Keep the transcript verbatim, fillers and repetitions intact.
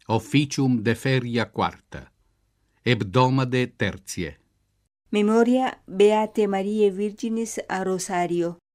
Officium de feria quarta. Hebdomade tertiae. Memoria Beate Mariae Virginis a Rosario.